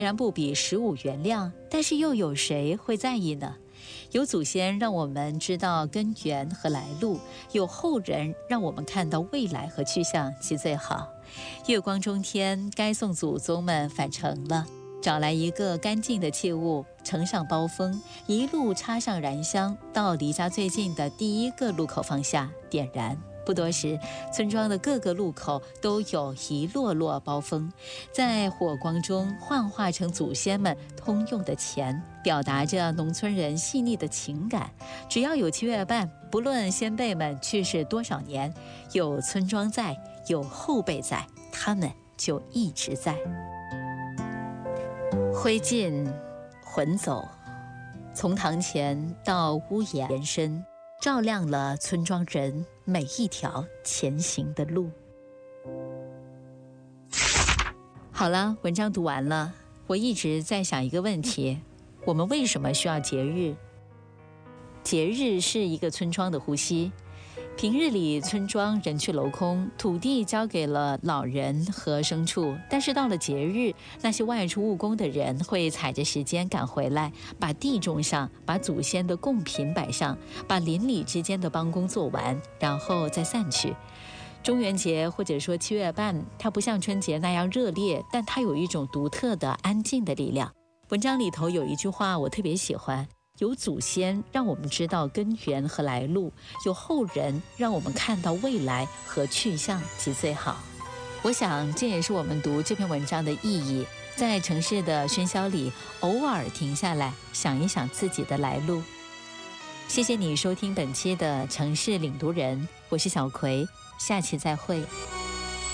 虽然不比15原谅，但是又有谁会在意呢？有祖先让我们知道根源和来路，有后人让我们看到未来和去向，其最好。月光中天，该送祖宗们返程了。找来一个干净的器物，盛上包风，一路插上燃香，到离家最近的第一个路口放下，点燃。不多时，村庄的各个路口都有一摞摞包风，在火光中幻化成祖先们通用的钱，表达着农村人细腻的情感。只要有7月半，不论先辈们去世多少年，有村庄在，有后辈在，他们就一直在。灰烬，魂走，从堂前到屋檐延伸，照亮了村庄人每一条前行的路。好了，文章读完了。我一直在想一个问题：我们为什么需要节日？节日是一个村庄的呼吸。平日里，村庄人去楼空，土地交给了老人和牲畜。但是到了节日，那些外出务工的人会踩着时间赶回来，把地种上，把祖先的贡品摆上，把邻里之间的帮工做完，然后再散去。中元节或者说7月半，它不像春节那样热烈，但它有一种独特的安静的力量。文章里头有一句话我特别喜欢：有祖先让我们知道根源和来路，有后人让我们看到未来和去向及最好。我想这也是我们读这篇文章的意义，在城市的喧嚣里，偶尔停下来想一想自己的来路。谢谢你收听本期的城市领读人，我是小葵，下期再会。